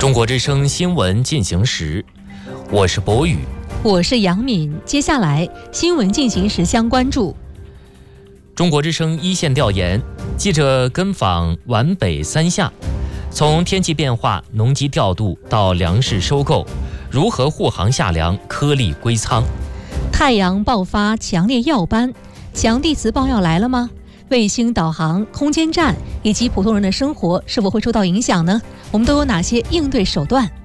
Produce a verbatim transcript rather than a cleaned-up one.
中国之声新闻进行时，我是博宇， 我是杨敏。接下来新闻进行时相关注。 中国之声一线调研，记者跟访皖北三下，从天气变化、农机调度到粮食收购，如何护航下粮，颗粒归仓。 太阳爆发强烈耀斑，强地磁暴要来了吗？卫星导航、空间站以及普通人的生活是否会受到影响呢？我们都有哪些应对手段？